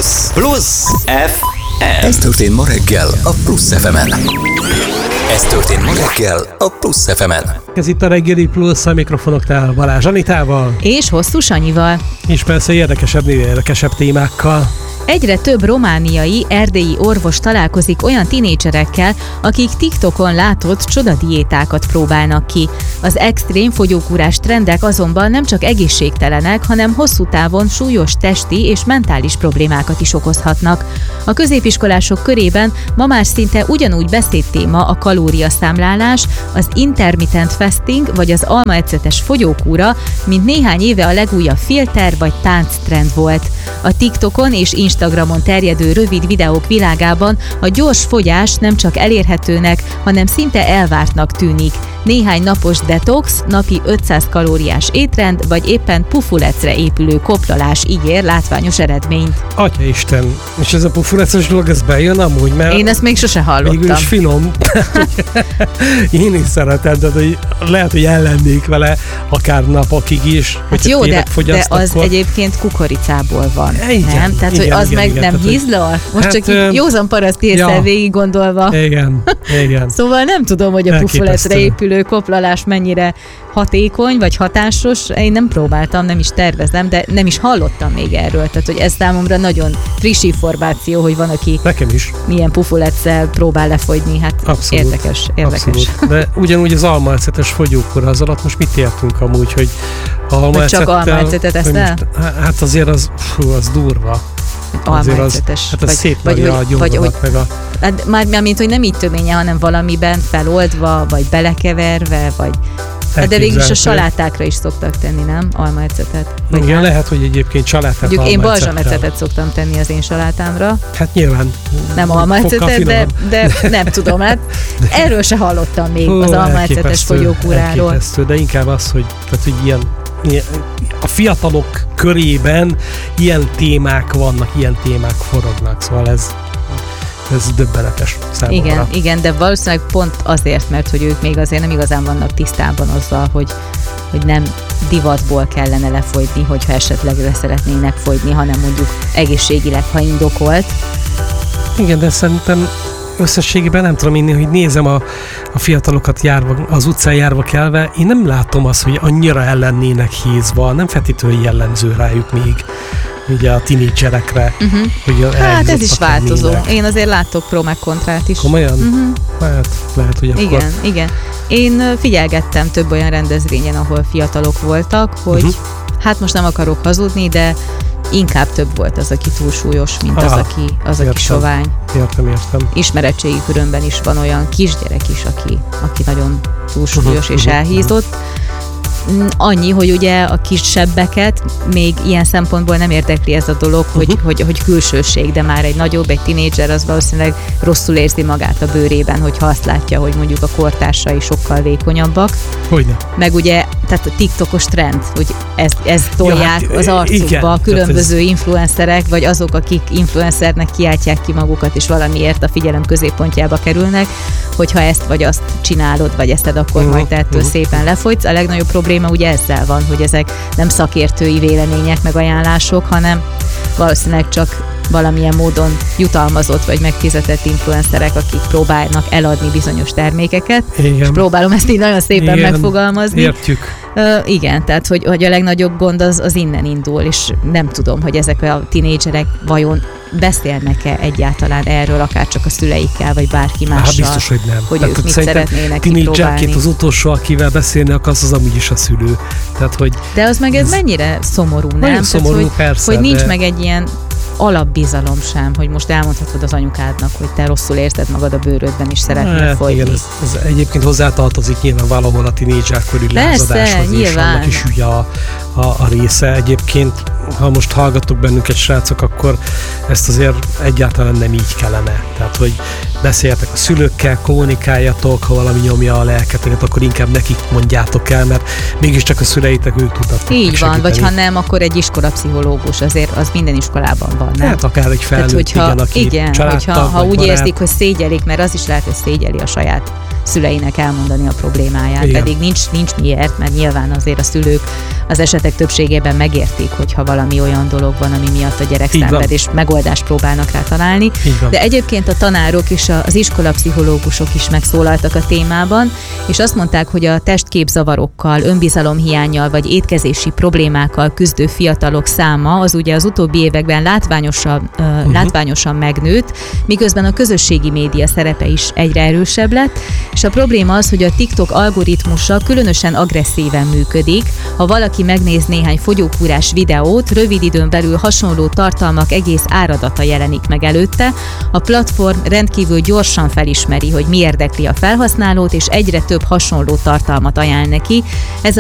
Plusz FM. Ez történt ma reggel a Plusz FM-en. Ez történt ma reggel a Plusz FM-en. Ez itt a reggeli Plusz a mikrofonoknál Balázs Anitával. És Hosszú Sanyival. És persze érdekesebb témákkal. Egyre több romániai, erdélyi orvos találkozik olyan tinédzserekkel, akik TikTokon látott csodadiétákat próbálnak ki. Az extrém fogyókúrás trendek azonban nem csak egészségtelenek, hanem hosszú távon súlyos testi és mentális problémákat is okozhatnak. A középiskolások körében ma már szinte ugyanúgy beszédtéma a kalóriaszámlálás, az intermittent fasting vagy az almaecetes fogyókúra, mint néhány éve a legújabb filter vagy tánctrend volt. A TikTokon és Instagramon terjedő rövid videók világában a gyors fogyás nem csak elérhetőnek, hanem szinte elvártnak tűnik. Néhány napos detox, napi 500 kalóriás étrend, vagy éppen pufulecre épülő koplalás ígér látványos eredményt. Atyaisten, és ez a pufulecres dolog, ez bejön amúgy, mert... Én ezt még sose hallottam. Végül is finom. Én is szeretem, de lehet, hogy ellennék vele akár napokig is. Hát jó, de az akkor... egyébként kukoricából van. Igen, nem? Tehát, igen, hogy az igen, meg igen, nem hízlal? Most hát, csak így józan paraszt érszel végig gondolva. Igen. Szóval nem tudom, hogy a pufulecre épülő koplalás mennyire hatékony vagy hatásos. Én nem próbáltam, nem is tervezem, de nem is hallottam még erről. Tehát, hogy ez számomra nagyon friss információ, hogy van, aki nekem is milyen pufuleccel próbál lefogyni. Hát abszolút, érdekes. Abszolút. De ugyanúgy az almaecetes fogyókúra az alatt most mit értünk amúgy, hogy csak almaecetet eszel? Hát azért az durva. Almaecetes. Hát az szétmarja a gyomrodat meg a... Hát már mint, hogy nem így töménye, hanem valamiben feloldva, vagy belekeverve, vagy... De végül is a salátákra is szoktak tenni, nem? Almaecetet. Igen, nem? Lehet, hogy egyébként salátát mondjuk én balzsamecetet szoktam tenni az én salátámra. Hát nyilván. Nem almaecetet, de nem tudom, hát erről se hallottam még az almaecetes fogyókúráról. Elképesztő, de inkább az, hogy ilyen a fiatalok körében ilyen témák vannak, ilyen témák forognak, szóval ez döbbenetes számomra. Igen, de valószínűleg pont azért, mert hogy ők még azért nem igazán vannak tisztában azzal, hogy nem divatból kellene lefogyni, hogyha esetleg le szeretnének fogyni, hanem mondjuk egészségileg, ha indokolt. Igen, de szerintem összességében nem tudom inni, hogy nézem a fiatalokat az utcán járva kelve, én nem látom azt, hogy annyira ellennének hízva, nem feltétlenül jellemző rájuk még ugye a tinédzserekre. Hát ez is változó. Én azért látok pro meg kontrát is. Komolyan? Hát lehet, hogy akkor... Igen. Én figyelgettem több olyan rendezvényen, ahol fiatalok voltak, hogy hát most nem akarok hazudni, de inkább több volt az, aki túlsúlyos, mint az, aki sovány. Értem. Ismeretségi körömben is van olyan kisgyerek is, aki nagyon túlsúlyos és elhízott. Annyi, hogy ugye a kisebbeket még ilyen szempontból nem érdekli ez a dolog, hogy külsőség, de már egy nagyobb, egy tinédzser az valószínűleg rosszul érzi magát a bőrében, hogyha azt látja, hogy mondjuk a kortársai sokkal vékonyabbak. Hogyne. Meg ugye, tehát a TikTokos trend, hogy ez tolják az arcukba különböző influencerek, vagy azok, akik influencernek kiáltják ki magukat, és valamiért a figyelem középpontjába kerülnek, hogyha ezt vagy azt csinálod, vagy eszed, akkor majd ettől szépen lefogysz. A legnagyobb probléma ugye ezzel van, hogy ezek nem szakértői vélemények, meg ajánlások, hanem valószínűleg csak valamilyen módon jutalmazott vagy megfizetett influencerek, akik próbálnak eladni bizonyos termékeket. Igen. És próbálom ezt így nagyon szépen megfogalmazni. Értjük. Igen, tehát hogy a legnagyobb gond az innen indul, és nem tudom, hogy ezek a tinédzserek vajon beszélnek-e egyáltalán erről, akár csak a szüleikkel, vagy bárki mással. Hát biztos, hogy nem. Hogy ők mit szeretnének kipróbálni. Tinédzserként az utolsó, akivel beszélni akarsz, az amúgy is a szülő. Tehát, hogy de az meg ez mennyire szomorú, nem? Nagyon szomorú, tehát, persze. Hogy nincs meg egy ilyen alapbizalom sem, hogy most elmondhatod az anyukádnak, hogy te rosszul érzed magad a bőrödben, és szeretnél fogyni. Igen, ez egyébként hozzátartozik nyilván valahol a tinédzserkori lázadáshoz, és annak is ugye a része. Egyébként, ha most hallgatok bennünket, srácok, akkor ezt azért egyáltalán nem így kellene. Tehát, hogy beszéljetek a szülőkkel, kommunikáljatok, ha valami nyomja a lelketeket, akkor inkább nekik mondjátok el, mert mégiscsak a szüleitek, ők tudnak így van, vagy ha nem, akkor egy iskolapszichológus, azért az minden iskolában van, nem? Hát akár egy felnőtt, tehát, hogyha úgy érzik, hogy szégyelik, mert az is lehet, hogy szégyeli a saját szüleinek elmondani a problémáját. Igen. Pedig nincs miért, mert nyilván azért a szülők az esetek többségében megértik, hogyha valami olyan dolog van, ami miatt a gyerek szenved, és megoldást próbálnak rá találni. De egyébként a tanárok és az iskolapszichológusok is megszólaltak a témában, és azt mondták, hogy a testképzavarokkal, önbizalomhiánnyal vagy étkezési problémákkal küzdő fiatalok száma az ugye az utóbbi években látványosan megnőtt, miközben a közösségi média szerepe is egyre erősebb lett, és a probléma az, hogy a TikTok algoritmusa különösen agresszíven működik. Ha valaki megnéz néhány fogyókúrás videót, rövid időn belül hasonló tartalmak egész áradata jelenik meg előtte. A platform rendkívül gyorsan felismeri, hogy mi érdekli a felhasználót, és egyre több hasonló tartalmat ajánl neki. Ez